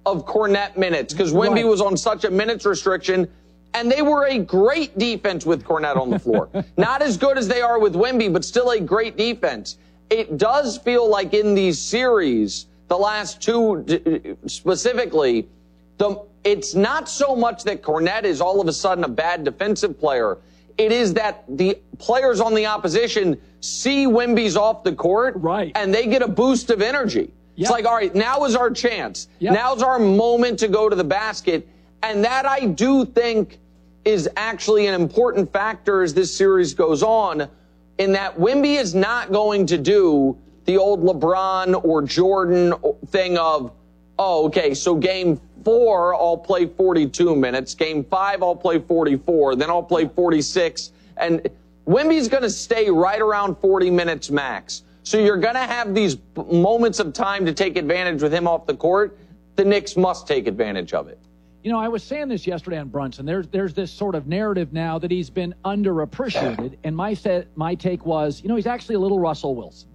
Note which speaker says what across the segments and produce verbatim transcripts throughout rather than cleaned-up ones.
Speaker 1: of Kornet minutes because Wemby right. was on such a minutes restriction, and they were a great defense with Kornet on the floor. Not as good as they are with Wemby, but still a great defense. It does feel like in these series, the last two specifically, the, it's not so much that Kornet is all of a sudden a bad defensive player. It is that the players on the opposition see Wemby's off the court,
Speaker 2: right.
Speaker 1: and they get a boost of energy. Yep. It's like, all right, now is our chance. Yep. Now's our moment to go to the basket. And that I do think is actually an important factor as this series goes on, in that Wemby is not going to do the old LeBron or Jordan thing of, oh, okay, so game four, I'll play forty-two minutes. Game five, I'll play forty-four. Then I'll play forty-six. And Wemby's going to stay right around forty minutes max. So you're going to have these moments of time to take advantage with him off the court. The Knicks must take advantage of it.
Speaker 2: You know, I was saying this yesterday on Brunson. There's there's this sort of narrative now that he's been underappreciated. And my set, my take was, you know, he's actually a little Russell Wilson.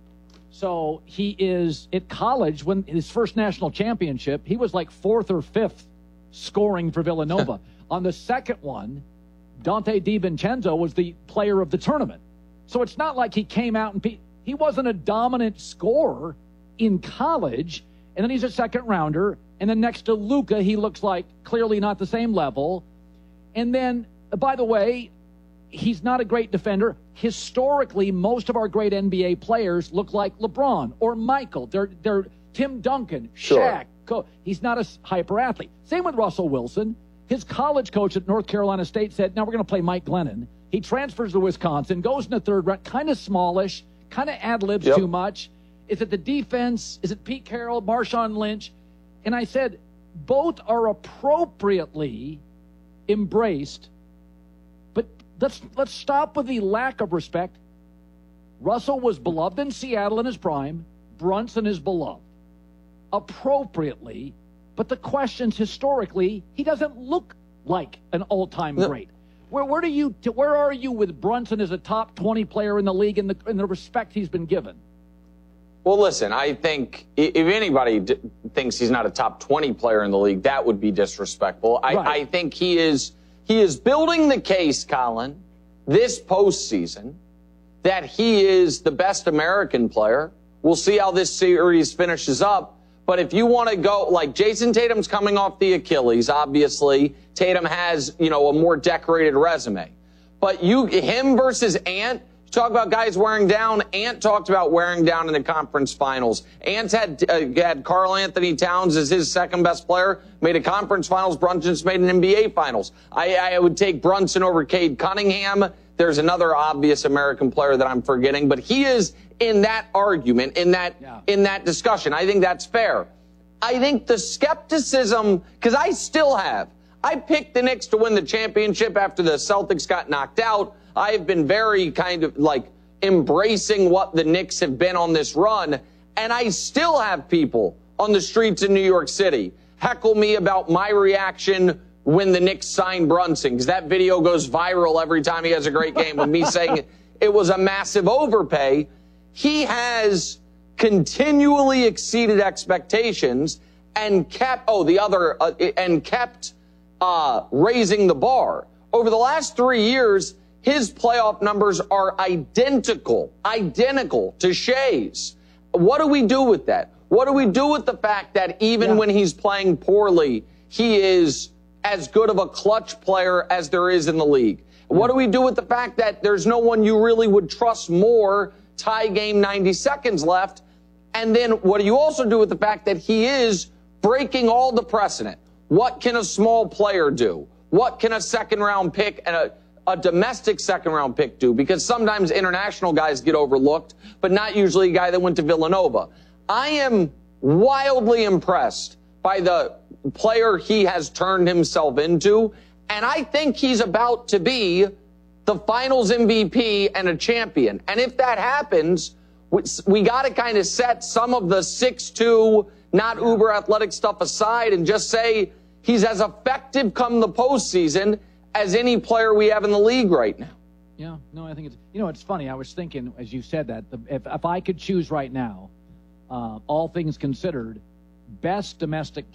Speaker 2: So he is at college, when his first national championship, he was like fourth or fifth scoring for Villanova. On the second one, Dante DiVincenzo was the player of the tournament. So it's not like he came out and pe- he wasn't a dominant scorer in college, and then he's a second rounder, and then next to Luka, he looks like clearly not the same level. And then, by the way, he's not a great defender. Historically, most of our great N B A players look like LeBron or Michael. They're they're Tim Duncan,
Speaker 1: sure.
Speaker 2: Shaq. He's not a hyper athlete. Same with Russell Wilson. His college coach at North Carolina State said, now we're going to play Mike Glennon. He transfers to Wisconsin, goes in the third round, kind of smallish, kind of ad-libs yep. too much. Is it the defense? Is it Pete Carroll, Marshawn Lynch? And I said, both are appropriately embraced, but let's let's stop with the lack of respect. Russell was beloved in Seattle in his prime. Brunson is beloved appropriately, but the questions historically, he doesn't look like an all-time no. great. Where where do you where are you with Brunson as a top twenty player in the league and the in the respect he's been given?
Speaker 1: Well, listen, I think if anybody d- thinks he's not a top twenty player in the league, that would be disrespectful. I, right. I think he is he is building the case, Colin, this postseason, that he is the best American player. We'll see how this series finishes up. But if you want to go, like Jason Tatum's coming off the Achilles, obviously. Tatum has, you know, a more decorated resume. But you, him versus Ant, you talk about guys wearing down. Ant talked about wearing down in the conference finals. Ant's had, uh, had Karl Anthony Towns as his second best player, made a conference finals. Brunson's made an N B A finals. I, I would take Brunson over Cade Cunningham. There's another obvious American player that I'm forgetting, but he is in that argument, in that yeah. in that discussion. I think that's fair. I think the skepticism, because I still have, I picked the Knicks to win the championship after the Celtics got knocked out. I've been very kind of like embracing what the Knicks have been on this run, and I still have people on the streets in New York City heckle me about my reaction when the Knicks signed Brunson, because that video goes viral every time he has a great game with me saying it was a massive overpay. He has continually exceeded expectations and kept, oh, the other, uh, and kept uh, raising the bar. Over the last three years, his playoff numbers are identical, identical to Shea's. What do we do with that? What do we do with the fact that even yeah. when he's playing poorly, he is as good of a clutch player as there is in the league? What do we do with the fact that there's no one you really would trust more, tie game, ninety seconds left? And then what do you also do with the fact that he is breaking all the precedent? What can a small player do? What can a second-round pick and a, a domestic second-round pick do? Because sometimes international guys get overlooked, but not usually a guy that went to Villanova. I am wildly impressed by the player he has turned himself into, and I think he's about to be the finals M V P and a champion. And if that happens, we, we got to kind of set some of the six two, not uber athletic stuff aside and just say he's as effective come the postseason as any player we have in the league right now.
Speaker 2: Yeah, no, I think it's, you know, it's funny. I was thinking, as you said that, if, if I could choose right now, uh, all things considered, best domestic